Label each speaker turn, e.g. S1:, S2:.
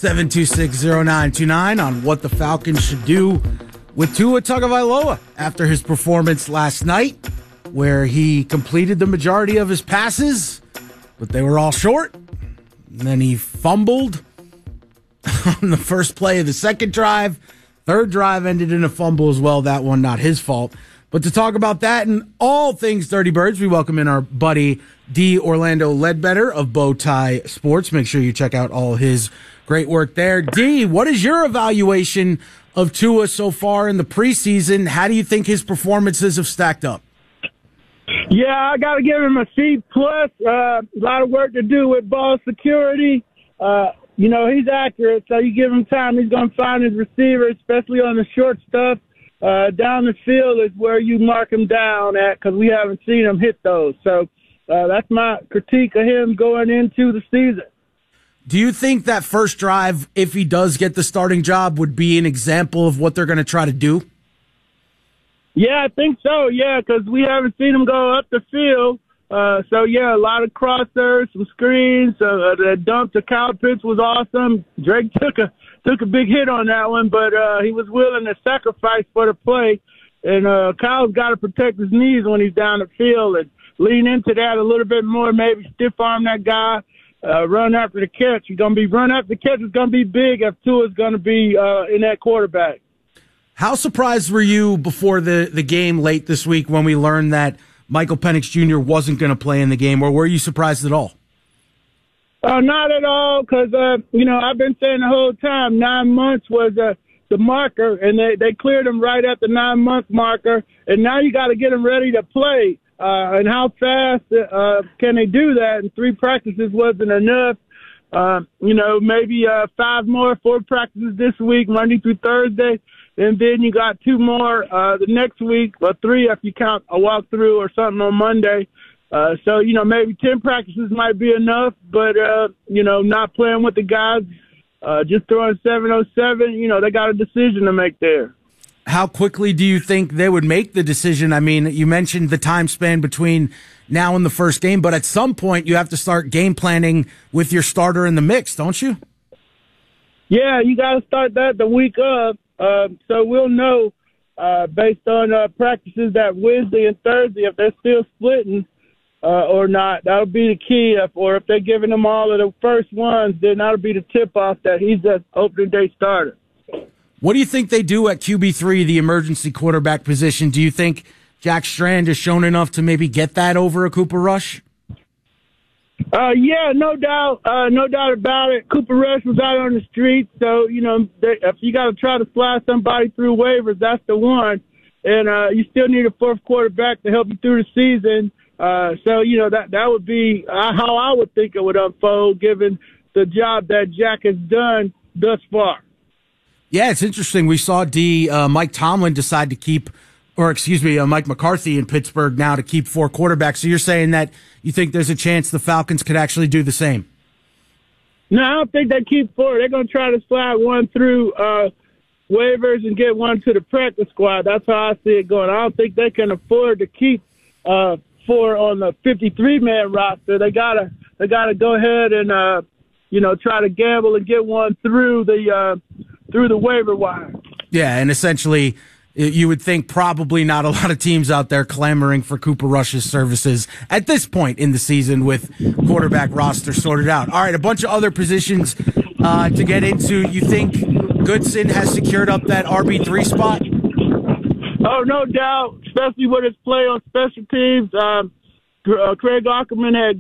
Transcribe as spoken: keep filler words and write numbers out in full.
S1: seven two six, zero nine two nine on what the Falcons should do with Tua Tagovailoa after his performance last night, where he completed the majority of his passes, but they were all short. And then he fumbled on the first play of the second drive. Third drive ended in a fumble as well. That one, not his fault. But to talk about that and all things Dirty Birds, we welcome in our buddy D. Orlando Ledbetter of Bowtie Sports. Make sure you check out all his great work there. D, what is your evaluation of Tua so far in the preseason? How do you think his performances have stacked up?
S2: Yeah, I got to give him a C plus. Uh, a lot of work to do with ball security. Uh, you know, he's accurate, so you give him time, he's going to find his receiver, especially on the short stuff. Uh, down the field is where you mark him down at because we haven't seen him hit those. So uh, that's my critique of him going into the season.
S1: Do you think that first drive, if he does get the starting job, would be an example of what they're going to try to do?
S2: Yeah, I think so, yeah, because we haven't seen him go up the field. Uh, so, yeah, a lot of crossers, some screens. Uh, the dump to Kyle Pitts was awesome. Drake took a took a big hit on that one, but uh, he was willing to sacrifice for the play. And uh, Kyle's got to protect his knees when he's down the field and lean into that a little bit more, maybe stiff-arm that guy, uh, run after the catch. You're going to be run after the catch is going to be big if Tua's going to be uh, in that quarterback.
S1: How surprised were you before the, the game late this week when we learned that Michael Penix Junior wasn't going to play in the game, or were you surprised at all?
S2: Uh, not at all, because, uh, you know, I've been saying the whole time nine months was uh, the marker, and they, they cleared him right at the nine-month marker, and now you got to get him ready to play. Uh, and how fast uh, can they do that? And three practices wasn't enough. Uh, you know, maybe uh, five more, four practices this week, Monday through Thursday. And then you got two more uh, the next week, or three if you count a walkthrough or something on Monday. Uh, so, you know, maybe ten practices might be enough, but, uh, you know, not playing with the guys, uh, just throwing seven oh seven, you know, they got a decision to make there.
S1: How quickly do you think they would make the decision? I mean, you mentioned the time span between now and the first game, but at some point you have to start game planning with your starter in the mix, don't you?
S2: Yeah, you got to start that the week of. Uh, so we'll know uh, based on uh, practices that Wednesday and Thursday if they're still splitting uh, or not. That'll be the key. If, or if they're giving them all of the first ones, then that'll be the tip-off that he's the opening day starter.
S1: What do you think they do at Q B three, the emergency quarterback position? Do you think Jack Strand has shown enough to maybe get that over a Cooper Rush?
S2: Uh, yeah, no doubt, uh, no doubt about it. Cooper Rush was out on the street, so, you know, they, if you got to try to slide somebody through waivers, that's the one. And uh, you still need a fourth quarterback to help you through the season. Uh, so, you know, that that would be uh, how I would think it would unfold, given the job that Jack has done thus far.
S1: Yeah, it's interesting. We saw D. Uh, Mike Tomlin decide to keep, or excuse me, uh, Mike McCarthy in Pittsburgh now to keep four quarterbacks. So you're saying that you think there's a chance the Falcons could actually do the same?
S2: No, I don't think they keep four. They're going to try to slide one through uh, waivers and get one to the practice squad. That's how I see it going. I don't think they can afford to keep uh, four on the fifty-three man roster. They gotta they gotta go ahead and uh, you know try to gamble and get one through the uh, through the waiver wire.
S1: Yeah, and essentially, you would think probably not a lot of teams out there clamoring for Cooper Rush's services at this point in the season with quarterback roster sorted out. All right, a bunch of other positions uh, to get into. You think Goodson has secured up that R B three spot?
S2: Oh, no doubt, especially with his play on special teams. Um, uh, Craig Ackerman had